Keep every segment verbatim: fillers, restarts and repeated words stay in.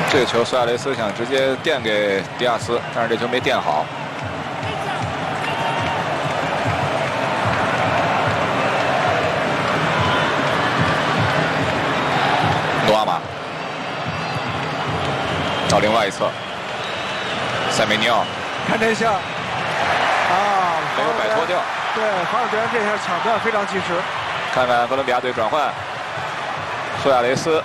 这个球，苏亚雷斯想直接垫给迪亚斯，但是这球没垫好。努阿马到另外一侧，塞梅尼奥， 看这下，啊， 没有摆脱掉。 对，防守队员这下抢断非常及时。 看看哥伦比亚队转换，苏亚雷斯。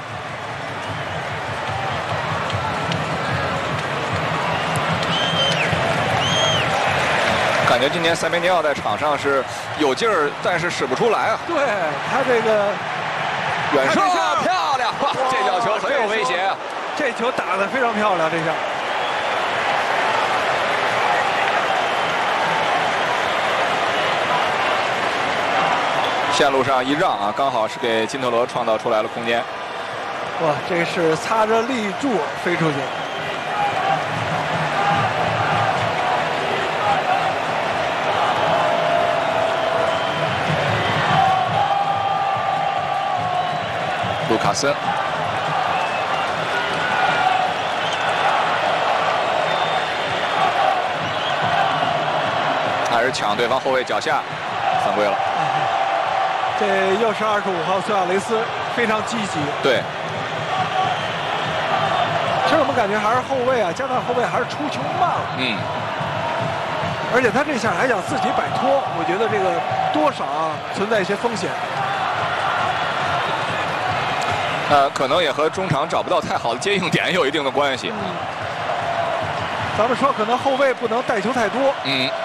感觉今年塞梅尼奥在场上是有劲儿，但是使不出来啊。 对他这个远射漂亮，哇，这脚球很有威胁啊！ 这球打得非常漂亮，这下。 线路上一让啊，刚好是给金特罗创造出来了空间。 哇，这是擦着立柱飞出去。 卢卡斯，还是抢对方后卫脚下，犯规了。这又是二十五号苏亚雷斯，非常积极。 对。 其实我们感觉还是后卫啊，加纳后卫还是出球慢了。 嗯。 而且他这下还想自己摆脱，我觉得这个多少啊存在一些风险。 呃，可能也和中场找不到太好的接应点有一定的关系。 嗯，咱们说可能后卫不能带球太多。 嗯。